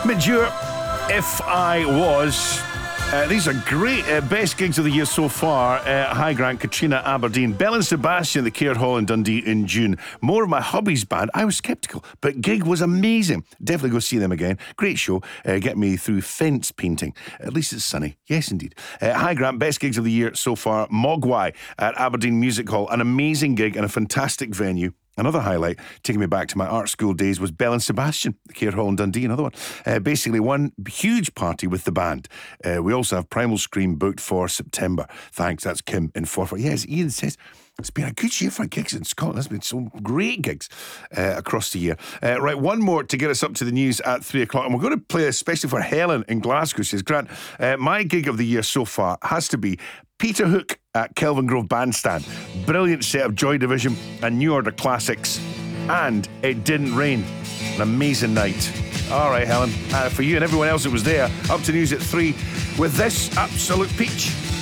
Midure, If I Was. These are great best gigs of the year so far. High Grant, Katrina, Aberdeen, Bell and Sebastian, the Caird Hall in Dundee in June. More of My Hubby's band. I was sceptical, but gig was amazing. Definitely go see them again. Great show. Get me through fence painting. At least it's sunny. Yes, indeed. High Grant, best gigs of the year so far. Mogwai at Aberdeen Music Hall. An amazing gig and a fantastic venue. Another highlight, taking me back to my art school days, was Bell and Sebastian, the Caird Hall in Dundee, another one. Basically, one huge party with the band. We also have Primal Scream booked for September. Thanks, that's Kim in Forfar. Yes, Ian says, it's been a good year for gigs in Scotland. There's been some great gigs across the year. Right, one more to get us up to the news at 3 o'clock. And we're going to play especially for Helen in Glasgow. She says, Grant, my gig of the year so far has to be Peter Hook at Kelvingrove Bandstand. Brilliant set of Joy Division and New Order classics. And It Didn't Rain. An amazing night. All right, Helen. For you and everyone else that was there, up to news at 3 with this absolute peach.